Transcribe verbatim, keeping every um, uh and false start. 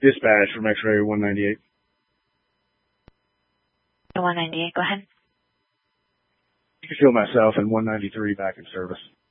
Dispatch from X-ray one ninety-eight. one ninety-eight, go ahead. You can feel myself in one ninety-three back in service.